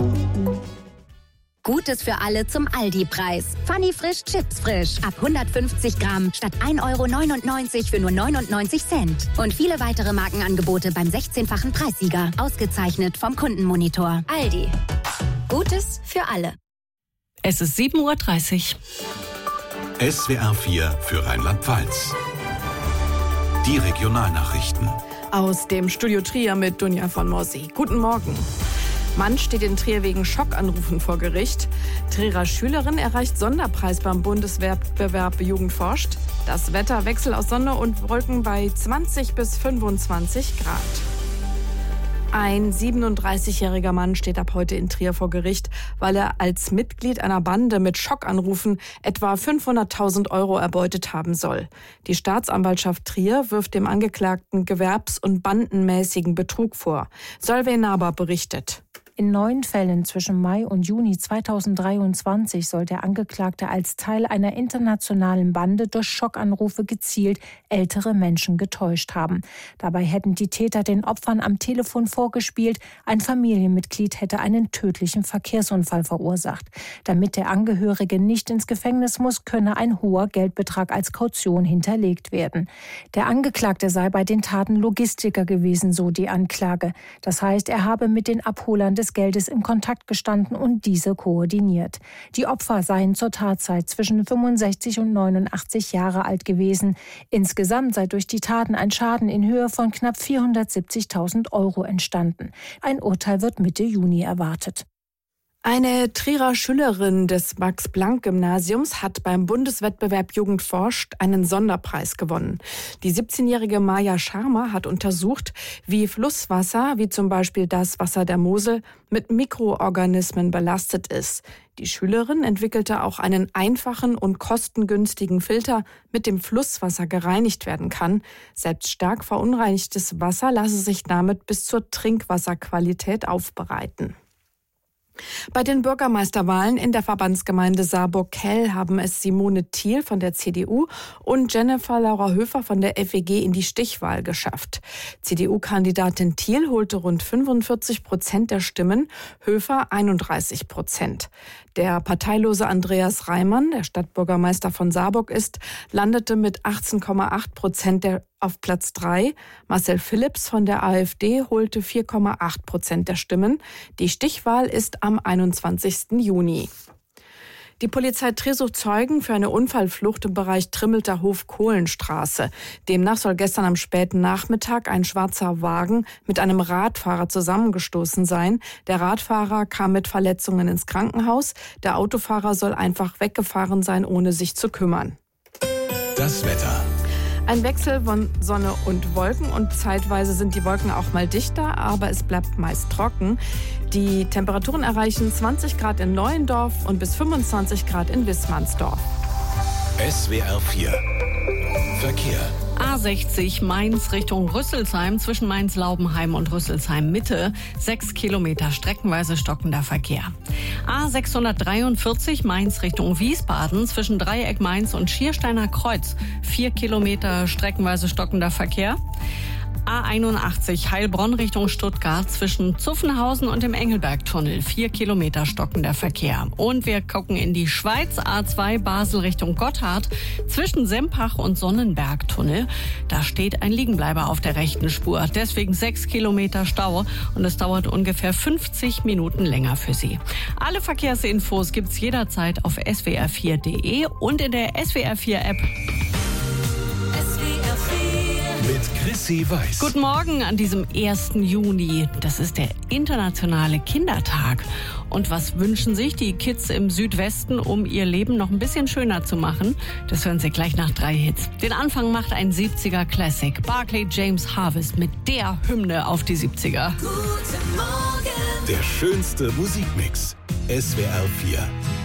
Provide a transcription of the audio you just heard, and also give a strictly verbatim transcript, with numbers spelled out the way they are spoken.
Gutes für alle zum Aldi-Preis. Funny Frisch Chips Frisch. Ab hundertfünfzig Gramm statt ein Euro neunundneunzig für nur neunundneunzig Cent. Und viele weitere Markenangebote beim sechzehnfachen Preissieger. Ausgezeichnet vom Kundenmonitor. Aldi. Gutes für alle. Es ist sieben Uhr dreißig. S W R vier für Rheinland-Pfalz. Die Regionalnachrichten. Aus dem Studio Trier mit Dunja von Morsi. Guten Morgen. Mann steht in Trier wegen Schockanrufen vor Gericht. Trierer Schülerin erreicht Sonderpreis beim Bundeswettbewerb Jugend forscht. Das Wetter Wechsel aus Sonne und Wolken bei zwanzig bis fünfundzwanzig Grad. Ein siebenunddreißigjähriger Mann steht ab heute in Trier vor Gericht, weil er als Mitglied einer Bande mit Schockanrufen etwa fünfhunderttausend Euro erbeutet haben soll. Die Staatsanwaltschaft Trier wirft dem Angeklagten gewerbs- und bandenmäßigen Betrug vor. Solveig Naber berichtet. In neun Fällen zwischen Mai und Juni zweitausenddreiundzwanzig soll der Angeklagte als Teil einer internationalen Bande durch Schockanrufe gezielt ältere Menschen getäuscht haben. Dabei hätten die Täter den Opfern am Telefon vorgespielt, ein Familienmitglied hätte einen tödlichen Verkehrsunfall verursacht. Damit der Angehörige nicht ins Gefängnis muss, könne ein hoher Geldbetrag als Kaution hinterlegt werden. Der Angeklagte sei bei den Taten Logistiker gewesen, so die Anklage. Das heißt, er habe mit den Abholern des des Geldes in Kontakt gestanden und diese koordiniert. Die Opfer seien zur Tatzeit zwischen fünfundsechzig und neunundachtzig Jahre alt gewesen. Insgesamt sei durch die Taten ein Schaden in Höhe von knapp vierhundertsiebzigtausend Euro entstanden. Ein Urteil wird Mitte Juni erwartet. Eine Trierer Schülerin des Max-Planck-Gymnasiums hat beim Bundeswettbewerb Jugend forscht einen Sonderpreis gewonnen. Die siebzehnjährige Maja Scharmer hat untersucht, wie Flusswasser, wie zum Beispiel das Wasser der Mosel, mit Mikroorganismen belastet ist. Die Schülerin entwickelte auch einen einfachen und kostengünstigen Filter, mit dem Flusswasser gereinigt werden kann. Selbst stark verunreinigtes Wasser lasse sich damit bis zur Trinkwasserqualität aufbereiten. Bei den Bürgermeisterwahlen in der Verbandsgemeinde Saarburg-Kell haben es Simone Thiel von der C D U und Jennifer Laura Höfer von der F E G in die Stichwahl geschafft. C D U-Kandidatin Thiel holte rund fünfundvierzig Prozent der Stimmen, Höfer einunddreißig Prozent. Der parteilose Andreas Reimann, der Stadtbürgermeister von Saarburg ist, landete mit achtzehn Komma acht Prozent der auf Platz drei. Marcel Philipps von der AfD holte vier Komma acht Prozent der Stimmen. Die Stichwahl ist am einundzwanzigsten Juni. Die Polizei Trier sucht Zeugen für eine Unfallflucht im Bereich Trimmelter Hof-Kohlenstraße. Demnach soll gestern am späten Nachmittag ein schwarzer Wagen mit einem Radfahrer zusammengestoßen sein. Der Radfahrer kam mit Verletzungen ins Krankenhaus. Der Autofahrer soll einfach weggefahren sein, ohne sich zu kümmern. Das Wetter. Ein Wechsel von Sonne und Wolken und zeitweise sind die Wolken auch mal dichter, aber es bleibt meist trocken. Die Temperaturen erreichen zwanzig Grad in Neuendorf und bis fünfundzwanzig Grad in Wismansdorf. S W R vier Verkehr. A sechzig Mainz Richtung Rüsselsheim zwischen Mainz-Laubenheim und Rüsselsheim Mitte. Sechs Kilometer streckenweise stockender Verkehr. A sechshundertdreiundvierzig Mainz Richtung Wiesbaden zwischen Dreieck Mainz und Schiersteiner Kreuz. Vier Kilometer streckenweise stockender Verkehr. A einundachtzig Heilbronn Richtung Stuttgart zwischen Zuffenhausen und dem Engelbergtunnel. Vier Kilometer stockender Verkehr. Und wir gucken in die Schweiz. A zwei Basel Richtung Gotthard zwischen Sempach und Sonnenbergtunnel. Da steht ein Liegenbleiber auf der rechten Spur. Deswegen sechs Kilometer Stau und es dauert ungefähr fünfzig Minuten länger für Sie. Alle Verkehrsinfos gibt's jederzeit auf S W R vier Punkt de und in der S W R vier App. Mit Chrissy Weiß. Guten Morgen an diesem ersten Juni. Das ist der internationale Kindertag. Und was wünschen sich die Kids im Südwesten, um ihr Leben noch ein bisschen schöner zu machen? Das hören Sie gleich nach drei Hits. Den Anfang macht ein siebziger Classic. Barclay James Harvest mit der Hymne auf die siebziger. Der schönste Musikmix. S W R vier.